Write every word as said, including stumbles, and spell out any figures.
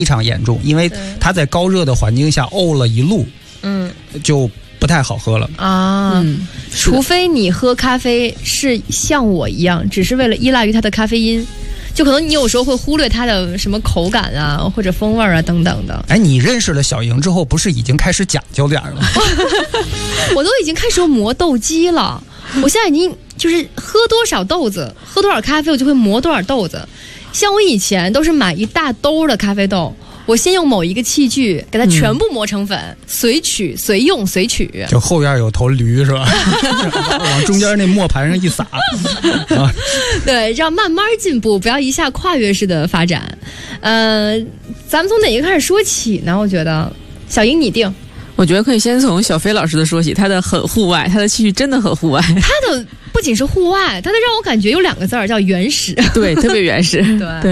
非常严重，因为它在高热的环境下沤了一路，嗯，就不太好喝了啊。嗯，除非你喝咖啡是像我一样，只是为了依赖于它的咖啡因。就可能你有时候会忽略它的什么口感啊，或者风味啊等等的。 哎，你认识了小莹之后，不是已经开始讲究点了吗？ 我都已经开始磨豆机了，我现在已经就是喝多少豆子，喝多少咖啡，我就会磨多少豆子。像我以前都是买一大兜的咖啡豆，我先用某一个器具给它全部磨成粉，嗯、随取随用随取。 就后院有头驴是吧？往中间那磨盘上一撒，啊、 对，这样慢慢进步，不要一下跨越式的发展。呃，咱们从哪个开始说起呢？我觉得小莹你定。 我觉得可以先从小飞老师的说起，他的很户外，他的器具真的很户外。 他的不仅是户外，他的让我感觉有两个字儿叫原始， 对，特别原始， 对。